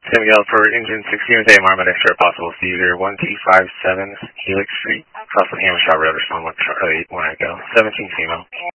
Sam Miguel for engine 16 with AMR, med extra possible, Cedar 1257 Helix Street, across the Hammershaw Road, respond 1 Charlie 1 Echo, 17 female.